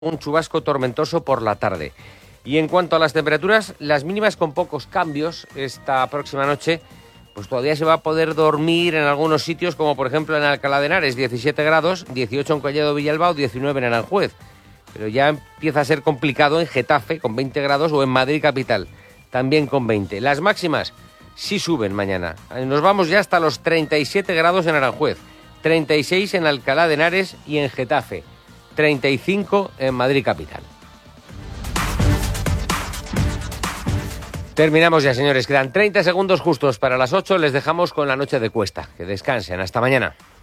un chubasco tormentoso por la tarde. Y en cuanto a las temperaturas, las mínimas con pocos cambios esta próxima noche, pues todavía se va a poder dormir en algunos sitios, como por ejemplo en Alcalá de Henares, 17 grados, 18 en Collado Villalbao, 19 en Aranjuez. Pero ya empieza a ser complicado en Getafe, con 20 grados, o en Madrid capital, también con 20. Las máximas sí suben mañana. Nos vamos ya hasta los 37 grados en Aranjuez, 36 en Alcalá de Henares y en Getafe, 35 en Madrid capital. Terminamos ya, señores. Quedan 30 segundos justos para las 8. Les dejamos con la noche de Cuesta. Que descansen. Hasta mañana.